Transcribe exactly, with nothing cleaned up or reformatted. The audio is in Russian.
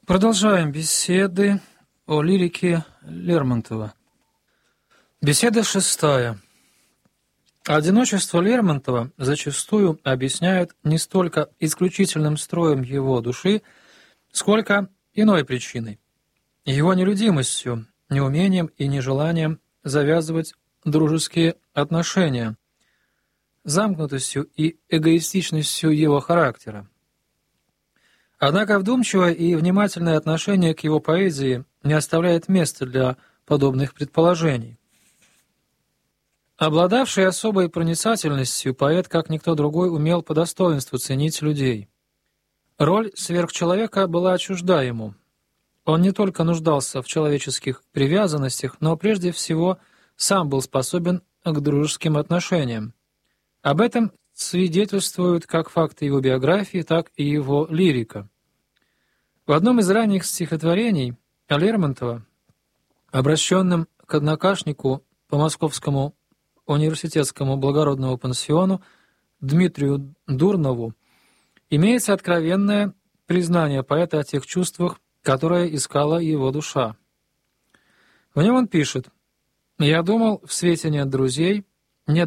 Продолжаем беседы о лирике Лермонтова. Беседа шестая. Одиночество Лермонтова зачастую объясняют не столько исключительным строем его души, сколько иной причиной — его нелюдимостью, неумением и нежеланием завязывать дружеские отношения, замкнутостью и эгоистичностью его характера. Однако вдумчивое и внимательное отношение к его поэзии не оставляет места для подобных предположений. Обладавший особой проницательностью, поэт, как никто другой, умел по достоинству ценить людей. Роль сверхчеловека была чужда ему. Он не только нуждался в человеческих привязанностях, но прежде всего сам был способен к дружеским отношениям. Об этом свидетельствуют как факты его биографии, так и его лирика. В одном из ранних стихотворений Лермонтова, обращенном к однокашнику по Московскому университетскому благородному пансиону Дмитрию Дурнову, имеется откровенное признание поэта о тех чувствах, которые искала его душа. В нем он пишет: «Я думал, в свете нет друзей,